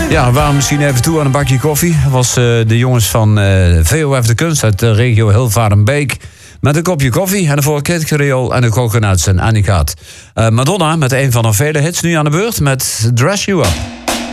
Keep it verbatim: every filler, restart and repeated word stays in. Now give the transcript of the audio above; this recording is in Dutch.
Ja, we waren misschien even toe aan een bakje koffie. Dat was uh, de jongens van uh, V O F de Kunst uit de regio Hilvarenbeek. Met een kopje koffie en de voor Kid Creole en de Coconuts en Annie Gaat. Uh, Madonna met een van haar vele hits nu aan de beurt met Dress You Up.